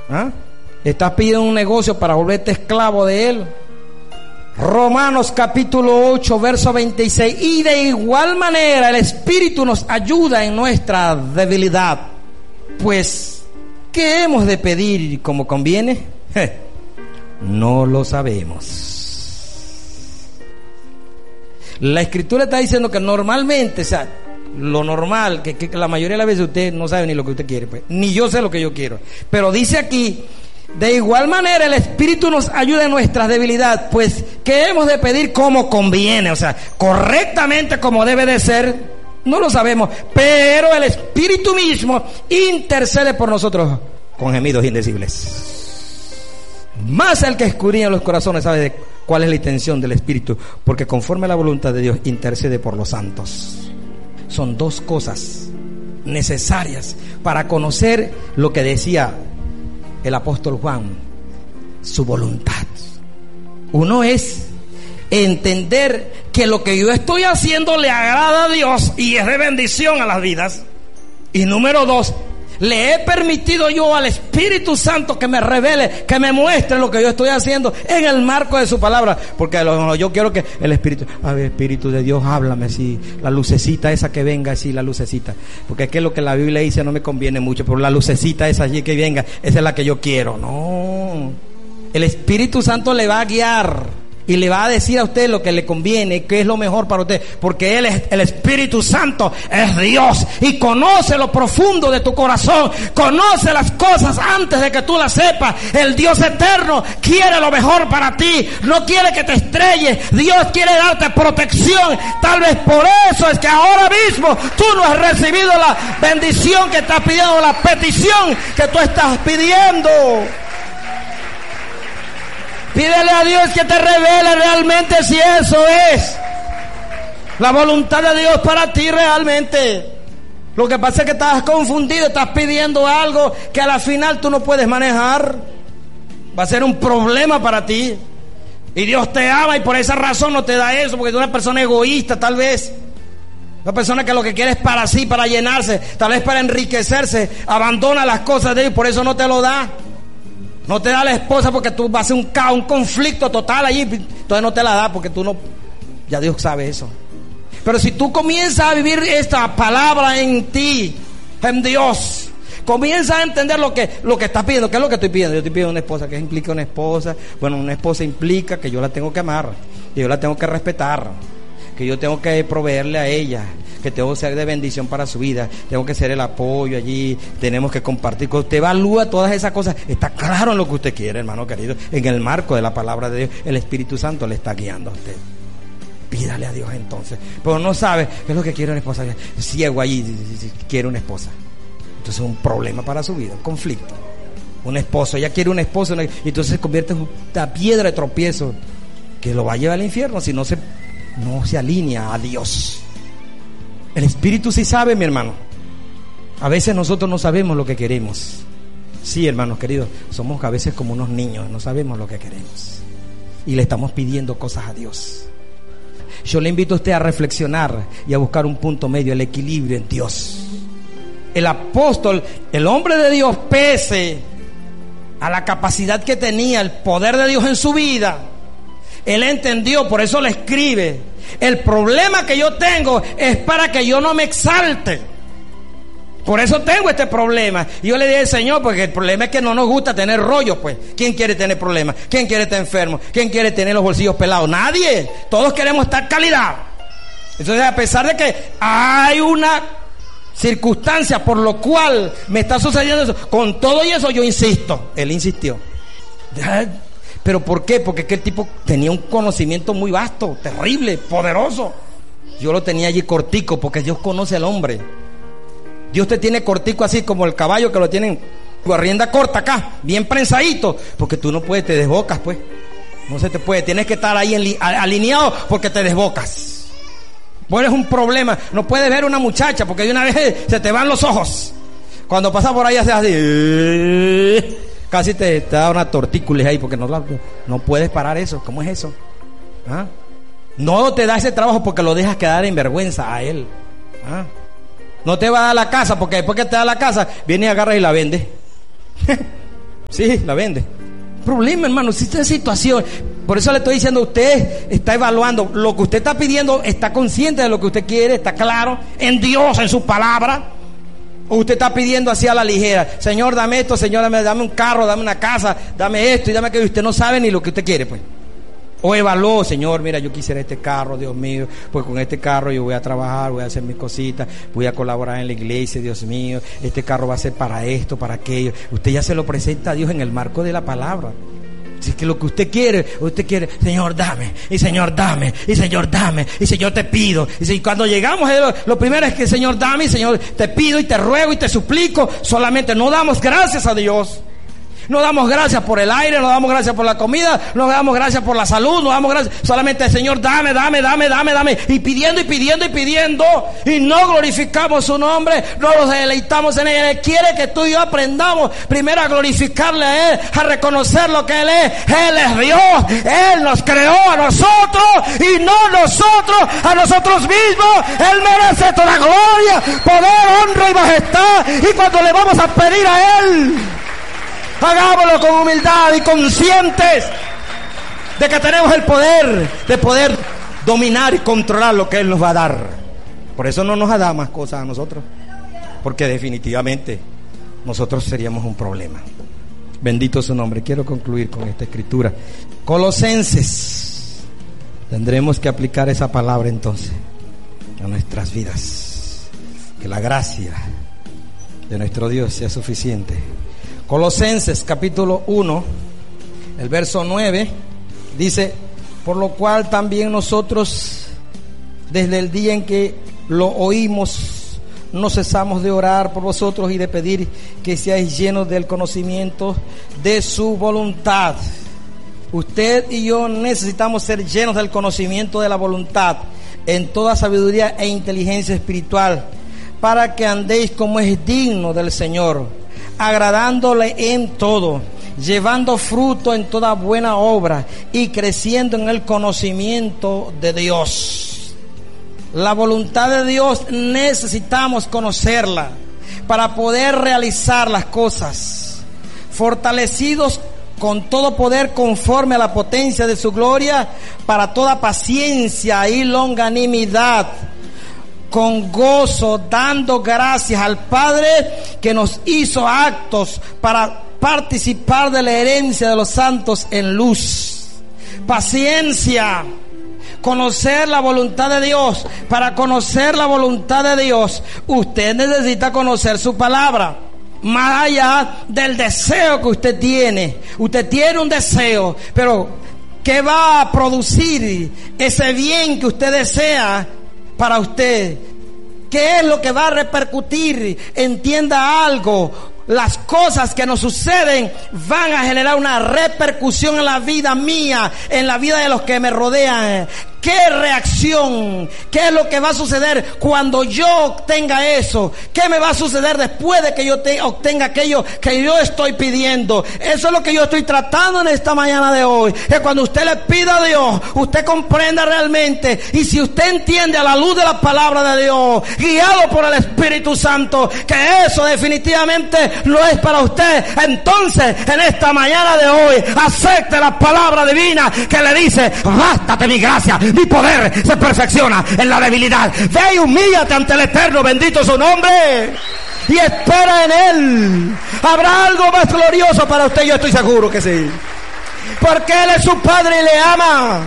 ¿Ah? Estás pidiendo un negocio para volverte esclavo de él. Romanos capítulo 8, verso 26. Y de igual manera el Espíritu nos ayuda en nuestra debilidad. Pues, ¿qué hemos de pedir como conviene? No lo sabemos. La Escritura está diciendo que normalmente, o sea, lo normal, que la mayoría de las veces usted no sabe ni lo que usted quiere, pues, ni yo sé lo que yo quiero. Pero dice aquí, de igual manera el Espíritu nos ayuda en nuestras debilidades, pues ¿qué hemos de pedir como conviene? O sea, correctamente como debe de ser, no lo sabemos, pero el Espíritu mismo intercede por nosotros con gemidos indecibles. Más el que escudriña los corazones sabe de cuál es la intención del Espíritu, porque conforme a la voluntad de Dios intercede por los santos. Son dos cosas necesarias para conocer lo que decía el apóstol Juan, su voluntad. Uno es entender que lo que yo estoy haciendo le agrada a Dios y es de bendición a las vidas. Y número dos, le he permitido yo al Espíritu Santo que me revele, que me muestre lo que yo estoy haciendo en el marco de su palabra. Porque yo quiero que el Espíritu, a ver, Espíritu de Dios, háblame así, la lucecita esa que venga así, la lucecita. Porque es que lo que la Biblia dice no me conviene mucho, pero la lucecita esa allí que venga, esa es la que yo quiero. No, el Espíritu Santo le va a guiar y le va a decir a usted lo que le conviene, qué es lo mejor para usted, porque Él es el Espíritu Santo, es Dios y conoce lo profundo de tu corazón, conoce las cosas antes de que tú las sepas. El Dios eterno quiere lo mejor para ti, no quiere que te estrelles. Dios quiere darte protección. Tal vez por eso es que ahora mismo tú no has recibido la bendición que estás pidiendo, la petición que tú estás pidiendo. Pídele a Dios que te revele realmente si eso es la voluntad de Dios para ti realmente. Lo que pasa es que estás confundido, estás pidiendo algo que a la final tú no puedes manejar. Va a ser un problema para ti. Y Dios te ama y por esa razón no te da eso, porque tú eres una persona egoísta tal vez. Una persona que lo que quiere es para sí, para llenarse, tal vez para enriquecerse, abandona las cosas de Dios y por eso no te lo da. No te da la esposa porque tú vas a hacer un caos, un conflicto total allí. Entonces no te la da porque tú no... Ya Dios sabe eso. Pero si tú comienzas a vivir esta palabra en ti, en Dios, comienzas a entender lo que estás pidiendo. ¿Qué es lo que estoy pidiendo? Yo estoy pidiendo una esposa. ¿Qué implica una esposa? Bueno, una esposa implica que yo la tengo que amar, que yo la tengo que respetar, que yo tengo que proveerle a ella, que tengo que ser de bendición para su vida, tengo que ser el apoyo allí, tenemos que compartir. Cuando usted evalúa todas esas cosas, está claro en lo que usted quiere, hermano querido, en el marco de la palabra de Dios. El Espíritu Santo le está guiando a usted. Pídale a Dios entonces, pero no sabe qué es lo que quiere una esposa, ciego allí, quiere una esposa, entonces es un problema para su vida, un conflicto. Un esposo, ella quiere un esposo y entonces se convierte en una piedra de tropiezo que lo va a llevar al infierno si no se alinea a Dios. El Espíritu sí sabe, mi hermano. A veces nosotros no sabemos lo que queremos. Sí, hermanos queridos, somos a veces como unos niños, no sabemos lo que queremos y le estamos pidiendo cosas a Dios. Yo le invito a usted a reflexionar y a buscar un punto medio, el equilibrio en Dios. El apóstol, el hombre de Dios, pese a la capacidad que tenía, el poder de Dios en su vida, él entendió, por eso le escribe: el problema que yo tengo es para que yo no me exalte. Por eso tengo este problema. Y yo le dije: Señor, porque el problema es que no nos gusta tener rollos, pues. ¿Quién quiere tener problemas? ¿Quién quiere estar enfermo? ¿Quién quiere tener los bolsillos pelados? Nadie. Todos queremos estar calidad. Entonces, a pesar de que hay una circunstancia por lo cual me está sucediendo eso, con todo y eso yo insisto. Él insistió. ¿Pero por qué? Porque es que el tipo tenía un conocimiento muy vasto, terrible, poderoso. Yo lo tenía allí cortico, porque Dios conoce al hombre. Dios te tiene cortico así como el caballo que lo tienen rienda corta acá, bien prensadito, porque tú no puedes, te desbocas pues. No se te puede, tienes que estar ahí alineado porque te desbocas. Vos eres un problema, no puedes ver una muchacha porque de una vez se te van los ojos. Cuando pasas por ahí haces así, casi te da una tortícolis ahí porque no puedes parar eso. ¿Cómo es eso? ¿Ah? No te da ese trabajo porque lo dejas quedar en vergüenza a él. ¿Ah? No te va a dar la casa porque después que te da la casa viene y agarra y la vende. Sí, la vende. Problema, hermano, existe situación. Por eso le estoy diciendo, usted está evaluando lo que usted está pidiendo, está consciente de lo que usted quiere, está claro en Dios, en su palabra. O usted está pidiendo así a la ligera, Señor, dame esto, Señor, dame un carro, dame una casa, dame esto y dame aquello. Usted no sabe ni lo que usted quiere, pues. O evaluó, Señor, mira, yo quisiera este carro, Dios mío, pues con este carro yo voy a trabajar, voy a hacer mis cositas, voy a colaborar en la iglesia, Dios mío, este carro va a ser para esto, para aquello. Usted ya se lo presenta a Dios en el marco de la palabra. Si es que lo que usted quiere, Señor, dame, y Señor, dame, y Señor, dame, y Señor, te pido. Y cuando llegamos, lo primero es que Señor, dame, y Señor, te pido y te ruego y te suplico. Solamente no damos gracias a Dios. No damos gracias por el aire, no damos gracias por la comida, no damos gracias por la salud, no damos gracias. Solamente, Señor, dame. Y pidiendo, y no glorificamos su nombre, no nos deleitamos en Él. Él quiere que tú y yo aprendamos primero a glorificarle a Él, a reconocer lo que Él es. Él es Dios, Él nos creó a nosotros y no nosotros a nosotros mismos. Él merece toda gloria, poder, honra y majestad. Y cuando le vamos a pedir a Él, hagámoslo con humildad y conscientes de que tenemos el poder de poder dominar y controlar lo que Él nos va a dar. Por eso no nos da más cosas a nosotros, porque definitivamente nosotros seríamos un problema. Bendito su nombre. Quiero concluir con esta escritura. Colosenses. Tendremos que aplicar esa palabra entonces a nuestras vidas. Que la gracia de nuestro Dios sea suficiente. Colosenses capítulo 1, el verso 9, dice: por lo cual también nosotros, desde el día en que lo oímos, no cesamos de orar por vosotros y de pedir que seáis llenos del conocimiento de su voluntad. Usted y yo necesitamos ser llenos del conocimiento de la voluntad, en toda sabiduría e inteligencia espiritual, para que andéis como es digno del Señor, agradándole en todo, llevando fruto en toda buena obra y creciendo en el conocimiento de Dios. La voluntad de Dios necesitamos conocerla para poder realizar las cosas, fortalecidos con todo poder conforme a la potencia de su gloria, para toda paciencia y longanimidad, con gozo, dando gracias al Padre que nos hizo aptos para participar de la herencia de los santos en luz. Paciencia, conocer la voluntad de Dios. Para conocer la voluntad de Dios, usted necesita conocer su palabra. Más allá del deseo que usted tiene. Usted tiene un deseo, pero ¿qué va a producir ese bien que usted desea para usted? ¿Qué es lo que va a repercutir? Entienda algo: las cosas que nos suceden van a generar una repercusión en la vida mía, en la vida de los que me rodean. ¿Qué reacción? ¿Qué es lo que va a suceder cuando yo obtenga eso? ¿Qué me va a suceder después de que yo obtenga aquello que yo estoy pidiendo? Eso es lo que yo estoy tratando en esta mañana de hoy. Que cuando usted le pida a Dios, usted comprenda realmente. Y si usted entiende a la luz de la palabra de Dios, guiado por el Espíritu Santo, que eso definitivamente no es para usted, entonces en esta mañana de hoy acepte la palabra divina que le dice: bástate mi gracia, mi poder se perfecciona en la debilidad. Ve y humíllate ante el Eterno, bendito su nombre, y espera en Él. Habrá algo más glorioso para usted, yo estoy seguro que sí, porque Él es su Padre y le ama.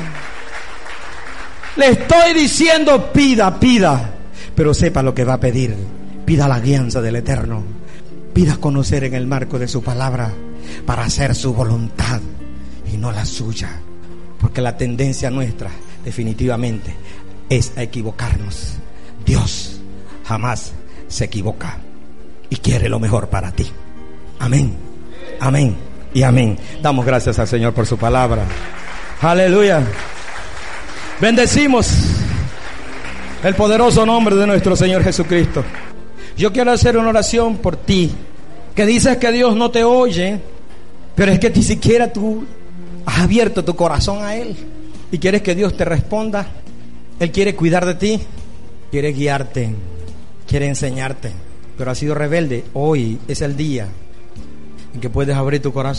Le estoy diciendo: pida, pero sepa lo que va a pedir. Pida la guianza del Eterno, pida conocer en el marco de su palabra para hacer su voluntad y no la suya, porque la tendencia nuestra definitivamente es a equivocarnos. Dios jamás se equivoca y quiere lo mejor para ti. Amén, amén y amén. Damos gracias al Señor por su palabra. Aleluya. Bendecimos el poderoso nombre de nuestro Señor Jesucristo. Yo quiero hacer una oración por ti, que dices que Dios no te oye, pero es que ni siquiera tú has abierto tu corazón a Él y quieres que Dios te responda. Él quiere cuidar de ti, quiere guiarte, quiere enseñarte, pero has sido rebelde. Hoy es el día en que puedes abrir tu corazón